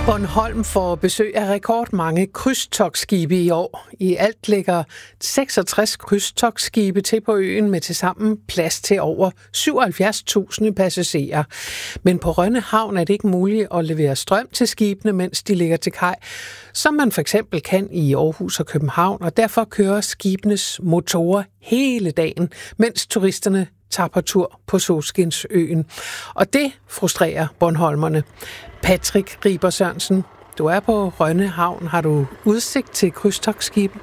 Bornholm får besøg af rekordmange krydstogtskibe i år. I alt ligger 66 krydstogtskibe til på øen med tilsammen plads til over 77.000 passagerer. Men på Rønne Havn er det ikke muligt at levere strøm til skibene, mens de ligger til kaj, som man for eksempel kan i Aarhus og København, og derfor kører skibenes motorer hele dagen, mens turisterne tager på tur på Solskinsøen. Og det frustrerer bornholmerne. Patrick Riber Sørensen, du er på Rønne Havn. Har du udsigt til krydstogtskibe?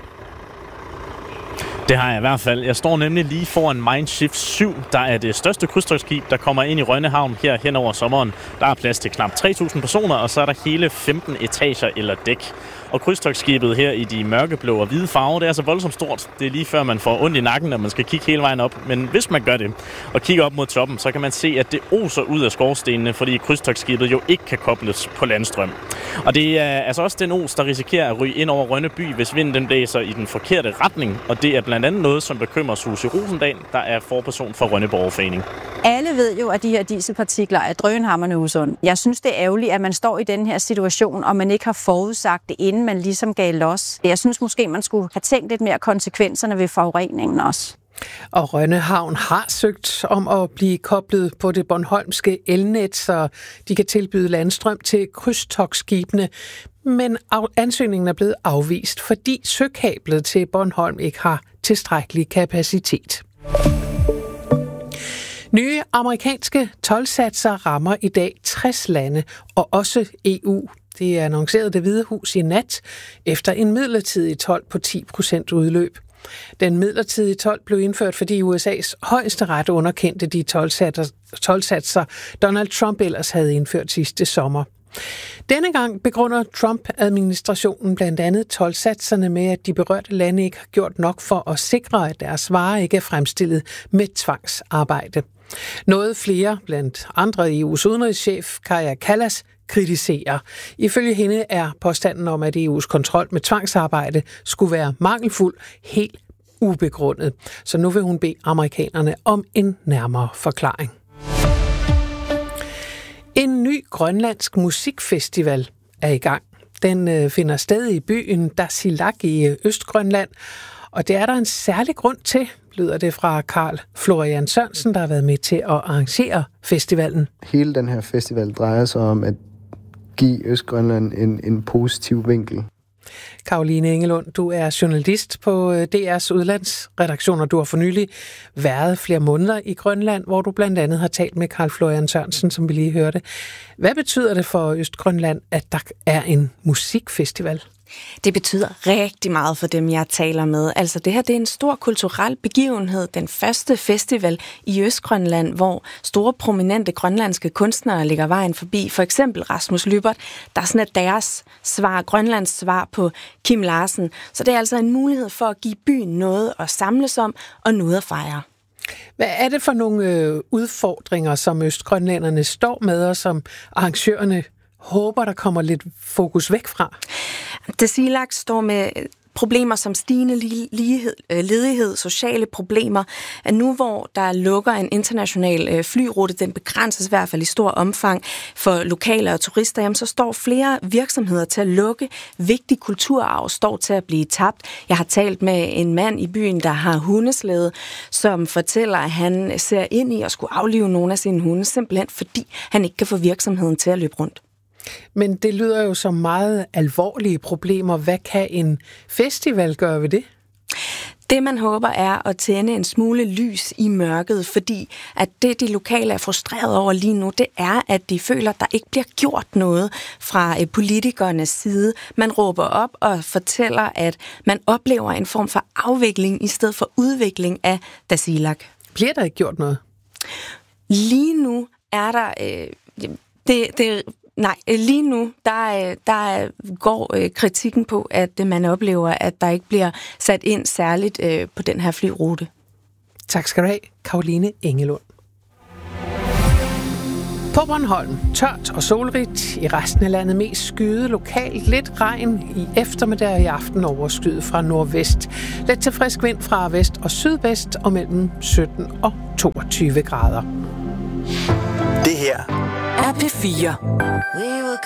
Det har jeg i hvert fald. Jeg står nemlig lige foran Mindshift 7, der er det største krydstogtskib, der kommer ind i Rønne Havn her hen over sommeren. Der er plads til knap 3.000 personer, og så er der hele 15 etager eller dæk. Og krydstogtskibet her i de mørkeblå og hvide farver, det er så voldsomt stort. Det er lige før man får ondt i nakken, når man skal kigge hele vejen op. Men hvis man gør det og kigger op mod toppen, så kan man se, at det oser ud af skorstenene, fordi krydstogtskibet jo ikke kan kobles på landstrøm. Og det er altså også den os, der risikerer at ryge ind over Rønne by, hvis vinden den blæser i den forkerte retning. Og det er blandt andet noget, som bekymrer Susie Rosendal, der er forperson for Rønne Borgerforening. Alle ved jo, at de her dieselpartikler er drønhamrende usunde. Jeg synes, det er ærgerligt, at man står i den her situation, og man ikke har forudsagt det, inden man ligesom gav los. Jeg synes måske, man skulle have tænkt lidt mere konsekvenserne ved forureningen også. Og Rønne Havn har søgt om at blive koblet på det bornholmske elnet, så de kan tilbyde landstrøm til krydstogtskibene. Men ansøgningen er blevet afvist, fordi søkablet til Bornholm ikke har tilstrækkelig kapacitet. Nye amerikanske toldsatser rammer i dag 60 lande, og også EU. Det annoncerede Det Hvide Hus i nat, efter en midlertidig told på 10% udløb. Den midlertidige told blev indført, fordi USA's højesteret underkendte de toldsatser, Donald Trump ellers havde indført sidste sommer. Denne gang begrunder Trump-administrationen blandt andet toldsatserne med, at de berørte lande ikke har gjort nok for at sikre, at deres varer ikke er fremstillet med tvangsarbejde. Noget flere, blandt andre EU's udenrigschef Kaja Kallas, kritiserer. Ifølge hende er påstanden om, at EU's kontrol med tvangsarbejde skulle være mangelfuld, helt ubegrundet. Så nu vil hun bede amerikanerne om en nærmere forklaring. En ny grønlandsk musikfestival er i gang. Den finder sted i byen Tasiilaq i Østgrønland, og det er der en særlig grund til, lyder det fra Carl Florian Sørensen, der har været med til at arrangere festivalen. Hele den her festival drejer sig om at give Østgrønland en positiv vinkel. Caroline Engelund, du er journalist på DR's udlandsredaktion, og du har for nylig været flere måneder i Grønland, hvor du blandt andet har talt med Carl Florian Sørensen, som vi lige hørte. Hvad betyder det for Østgrønland, at der er en musikfestival? Det betyder rigtig meget for dem, jeg taler med. Altså det her, det er en stor kulturel begivenhed. Den første festival i Østgrønland, hvor store prominente grønlandske kunstnere ligger vejen forbi. For eksempel Rasmus Lybert, der er sådan deres svar, Grønlands svar på Kim Larsen. Så det er altså en mulighed for at give byen noget at samles om og noget at fejre. Hvad er det for nogle udfordringer, som østgrønlænderne står med, og som arrangørerne håber, der kommer lidt fokus væk fra? Tasiilaq står med problemer som stigende ledighed, sociale problemer. Nu hvor der lukker en international flyrute, den begrænses i hvert fald i stor omfang for lokale og turister, jamen, så står flere virksomheder til at lukke. Vigtig kulturarv står til at blive tabt. Jeg har talt med en mand i byen, der har hundeslæde, som fortæller, at han ser ind i at skulle aflive nogle af sine hunde, simpelthen fordi han ikke kan få virksomheden til at løbe rundt. Men det lyder jo som meget alvorlige problemer. Hvad kan en festival gøre ved det? Det, man håber, er at tænde en smule lys i mørket, fordi at det, de lokale er frustreret over lige nu, det er, at de føler, at der ikke bliver gjort noget fra politikernes side. Man råber op og fortæller, at man oplever en form for afvikling i stedet for udvikling af Tasiilaq. Bliver der ikke gjort noget? Lige nu er der... Nej, lige nu, der går kritikken på, at man oplever, at der ikke bliver sat ind særligt på den her flyrute. Tak skal du have, Caroline Engelund. På Bornholm, tørt og solrigt. I resten af landet mest skyet, lokalt lidt regn i eftermiddag og i aften overskyet fra nordvest. Let til frisk vind fra vest og sydvest og mellem 17 og 22 grader. Det her er P4.